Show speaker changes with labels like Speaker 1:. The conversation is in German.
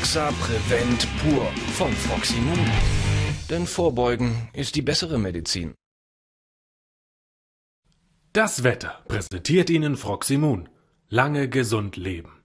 Speaker 1: Axa Prevent Pur von Froximum. Denn Vorbeugen ist die bessere Medizin.
Speaker 2: Das Wetter präsentiert Ihnen Froximum. Lange gesund leben.